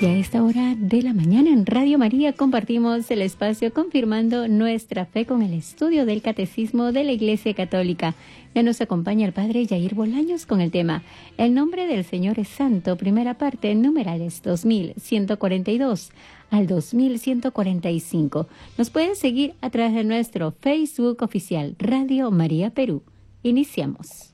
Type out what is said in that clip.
Y a esta hora de la mañana en Radio María compartimos el espacio confirmando nuestra fe con el estudio del Catecismo de la Iglesia Católica. Ya nos acompaña el Padre Yair Bolaños con el tema El nombre del Señor es Santo, primera parte, numerales 2142 al 2145. Nos pueden seguir a través de nuestro Facebook oficial Radio María Perú. Iniciamos.